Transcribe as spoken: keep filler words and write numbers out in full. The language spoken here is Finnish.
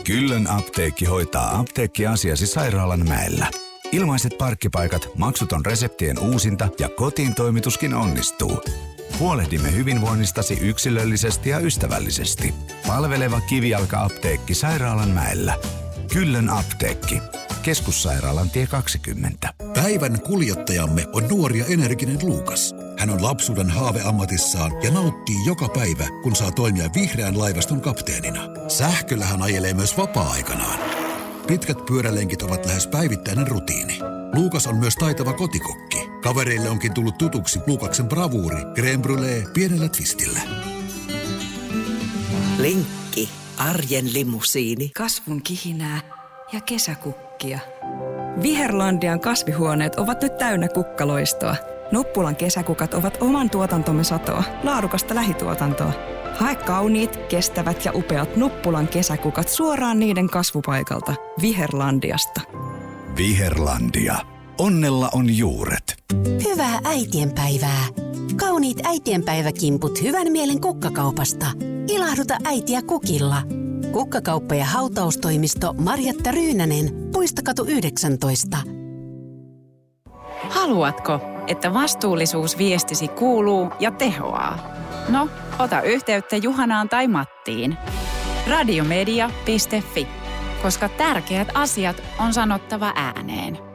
Kyllön apteekki hoitaa apteekkiasiasi Sairaalan mäellä. Ilmaiset parkkipaikat, maksuton reseptien uusinta ja kotiin toimituskin onnistuu. Huolehdimme hyvinvoinnistasi yksilöllisesti ja ystävällisesti. Palveleva kivijalka-apteekki Sairaalan mäellä. Kyllön apteekki. Keskussairaalan tie kaksikymmentä. Päivän kuljettajamme on nuori ja energinen Luukas. Hän on lapsuuden haave ammatissaan ja nauttii joka päivä, kun saa toimia vihreän laivaston kapteenina. Sähköllä hän ajelee myös vapaa-aikanaan. Pitkät pyörälenkit ovat lähes päivittäinen rutiini. Luukas on myös taitava kotikokki. Kavereille onkin tullut tutuksi Luukaksen bravuuri, crème brûlée pienellä twistillä. Linkki, arjen limusiini. Kasvun kihinää ja kesäkukkia. Viherlandian kasvihuoneet ovat nyt täynnä kukkaloistoa. Nuppulan kesäkukat ovat oman tuotantomme satoa, laadukasta lähituotantoa. Hae kauniit, kestävät ja upeat Nuppulan kesäkukat suoraan niiden kasvupaikalta. Viherlandiasta. Viherlandia. Onnella on juuret. Hyvää äitienpäivää. Kauniit äitienpäiväkimput hyvän mielen kukkakaupasta. Ilahduta äitiä kukilla. Kukkakauppa ja hautaustoimisto Marjatta Ryynänen, Puistokatu yhdeksäntoista. Haluatko, että vastuullisuus viestisi kuuluu ja tehoaa? No, ota yhteyttä Juhanaan tai Mattiin. radiomedia piste fi, koska tärkeät asiat on sanottava ääneen.